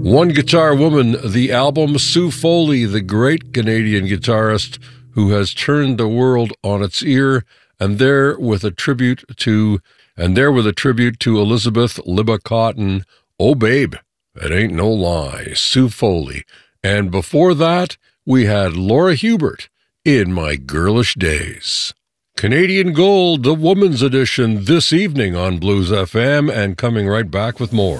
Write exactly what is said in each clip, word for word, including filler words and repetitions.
One Guitar Woman, the album. Sue Foley, the great Canadian guitarist who has turned the world on its ear, and there with a tribute to, and there with a tribute to Elizabeth Libba Cotton. Oh, babe, it ain't no lie, Sue Foley. And before that, we had Laura Hubert, In My Girlish Days. Canadian Gold, the woman's edition, this evening on Blues F M, and coming right back with more.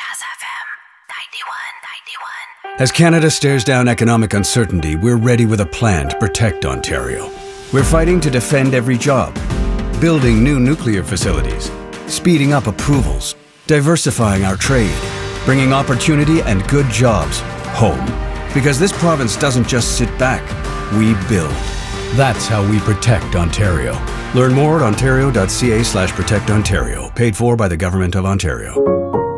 As Canada stares down economic uncertainty, we're ready with a plan to protect Ontario. We're fighting to defend every job, building new nuclear facilities, speeding up approvals, diversifying our trade, bringing opportunity and good jobs home. Because this province doesn't just sit back, we build. That's how we protect Ontario. Learn more at ontario.ca slash protect Ontario. Paid for by the Government of Ontario.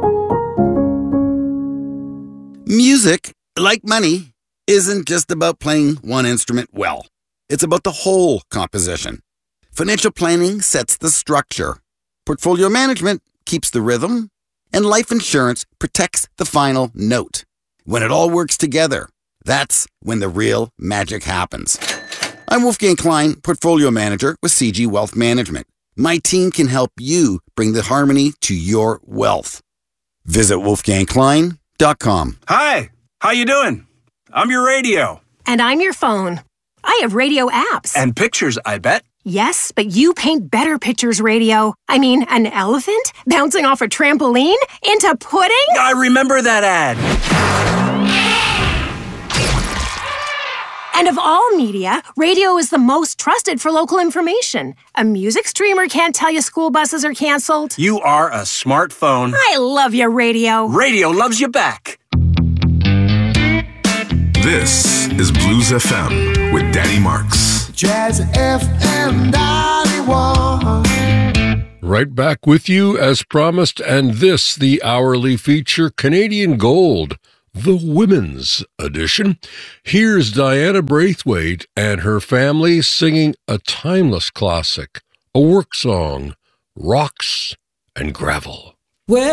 Music, like money, isn't just about playing one instrument well. It's about the whole composition. Financial planning sets the structure. Portfolio management keeps the rhythm. And life insurance protects the final note. When it all works together, that's when the real magic happens. I'm Wolfgang Klein, Portfolio Manager with C G Wealth Management. My team can help you bring the harmony to your wealth. Visit wolfgang klein dot com. Hi, how you doing? I'm your radio. And I'm your phone. I have radio apps. And pictures, I bet. Yes, but you paint better pictures, radio. I mean, an elephant bouncing off a trampoline into pudding? I remember that ad. And of all media, radio is the most trusted for local information. A music streamer can't tell you school buses are canceled. You are a smartphone. I love your radio. Radio loves you back. This is Blues F M with Danny Marks. Jazz F M ninety-one. Right back with you as promised, and this, the hourly feature, Canadian Gold, the women's edition. Here's Diana Braithwaite and her family singing a timeless classic, a work song, Rocks and Gravel. Well,